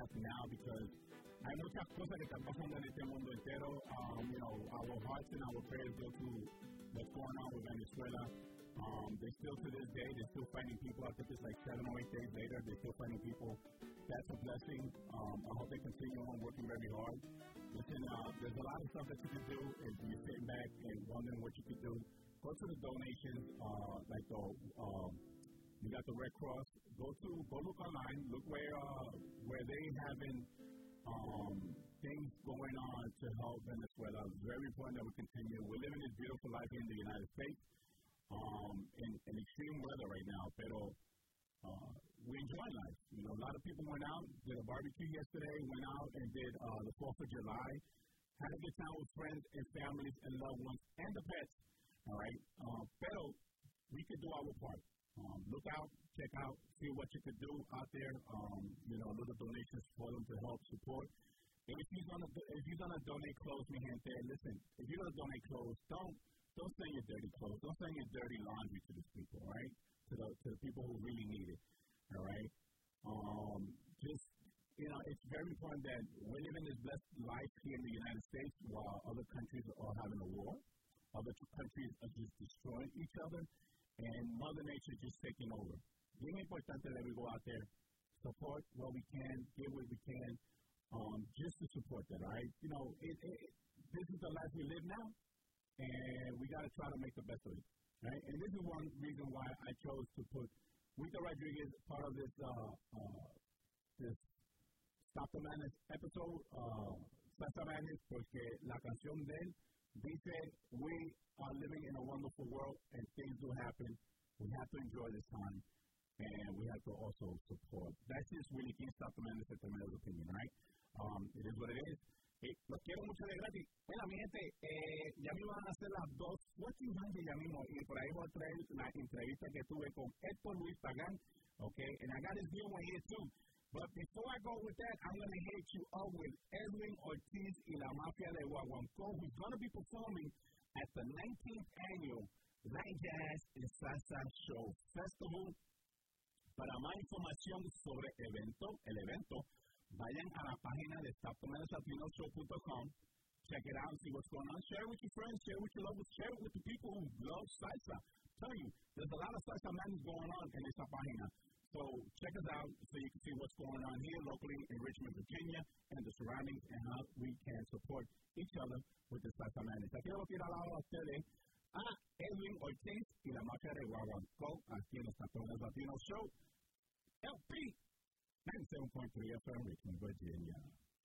now because hay muchas cosas que están pasando en este mundo entero. Our hearts and our prayers go to what's going on with Venezuela. They still, to this day, they're still fighting people. I think it's like 7 or 8 days later, they're still fighting people. That's a blessing. I hope they continue on working very hard. Listen, there's a lot of stuff that you can do if you're sitting back and wondering what you can do. Go to the donations, you got the Red Cross. Go look online. Look where they having things going on to help Venezuela. It's very important that we continue. We're living this beautiful life here in the United States in extreme weather right now, pero we enjoy life. A lot of people went out, did a barbecue yesterday, went out and did the 4th of July, had a good time with friends and families and loved ones and the pets. All right, pero we could do our part. Look out, check out, see what you could do out there. Little donations for them to help support. And if you're gonna donate clothes, mi gente, listen. If you're gonna donate clothes, don't send your dirty clothes. Don't send your dirty laundry to these people, right? To the people who really need it. All right. It's very important that we're living this blessed life here in the United States while other countries are having a war. Other countries are just destroying each other. And Mother Nature is just taking over. Bien importante that we go out there, support what we can, give what we can, just to support that, all right? This is the life we live now, and we got to try to make the best of it, right? And this is one reason why I chose to put Wito Rodriguez part of this Stop the Madness episode, Stop the Madness, porque la canción de él dice, we are living in a wonderful world and things do happen. We have to enjoy this time and we have to also support. That's just really can't stop the madness at the middle opinion, right? It is what it is. Los quiero mucho de gratis. Bueno, mi gente, ya me van a hacer las 2:14 ya mismo y por ahí voy a traer la entrevista que tuve con Héctor Luis Pagán, okay? And I got his new one here too. But before I go with that, I'm going to hit you up with Edwin Ortiz y la Mafia de Guaguancó, who's going to be performing at the 19th Annual Latin Jazz and Salsa Show Festival. Para más información sobre el evento, vayan a la página de StopTheMadnessLatinoShow.com. Check it out and see what's going on. Share it with your friends, share it with your loved ones, share it with the people who love salsa. Tell you, there's a lot of salsa madness going on in esta página. So check us out so you can see what's going on here locally in Richmond, Virginia, and the surroundings, and how we can support each other with the salsa madness. Aquí le voy a tirar ahora a ustedes a Edwin Ortiz y la Mafia de Guaguancó aquí en los Tatones Latino Show. LP 97.3 FM, Richmond, Virginia.